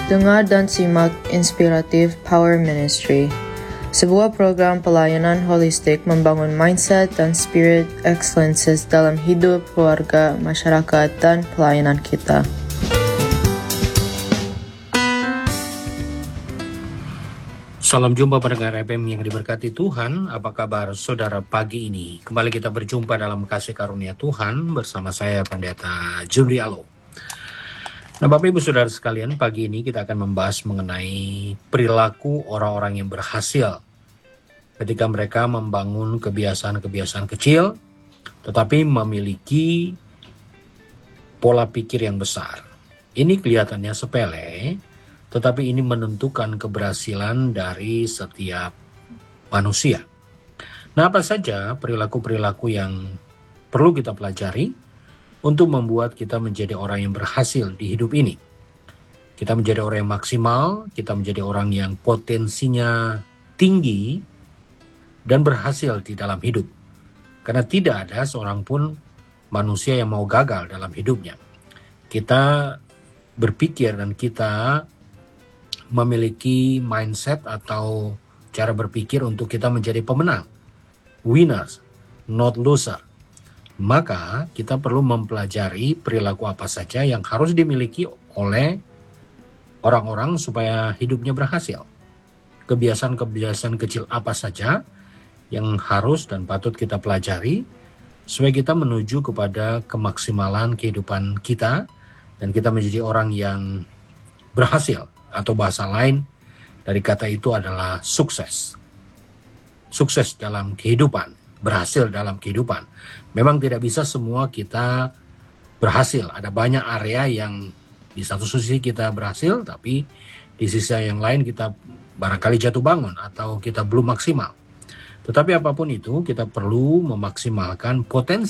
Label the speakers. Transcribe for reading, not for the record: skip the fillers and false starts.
Speaker 1: Dengar dan simak Inspiratif Power Ministry, sebuah program pelayanan holistik membangun mindset dan spirit excellences dalam hidup, keluarga, masyarakat, dan pelayanan kita.
Speaker 2: Salam jumpa pendengar FM yang diberkati Tuhan. Apa kabar saudara pagi ini? Kembali kita berjumpa dalam kasih karunia Tuhan bersama saya Pendeta Juli Alo. Nah, Bapak Ibu Saudara sekalian, pagi ini kita akan membahas mengenai perilaku orang-orang yang berhasil ketika mereka membangun kebiasaan-kebiasaan kecil tetapi memiliki pola pikir yang besar. Ini kelihatannya sepele, tetapi ini menentukan keberhasilan dari setiap manusia. Nah, apa saja perilaku-perilaku yang perlu kita pelajari untuk membuat kita menjadi orang yang berhasil di hidup ini? Kita menjadi orang yang maksimal, kita menjadi orang yang potensinya tinggi dan berhasil di dalam hidup. Karena tidak ada seorang pun manusia yang mau gagal dalam hidupnya. Kita berpikir dan kita memiliki mindset atau cara berpikir untuk kita menjadi pemenang, winners, not loser. Maka kita perlu mempelajari perilaku apa saja yang harus dimiliki oleh orang-orang supaya hidupnya berhasil. Kebiasaan-kebiasaan kecil apa saja yang harus dan patut kita pelajari supaya kita menuju kepada kemaksimalan kehidupan kita dan kita menjadi orang yang berhasil. Atau bahasa lain dari kata itu adalah sukses. Sukses dalam kehidupan, berhasil dalam kehidupan. Memang tidak bisa semua kita berhasil. Ada banyak area yang di satu sisi kita berhasil, tapi di sisi yang lain kita barangkali jatuh bangun atau kita belum maksimal. Tetapi apapun itu, kita perlu memaksimalkan potensi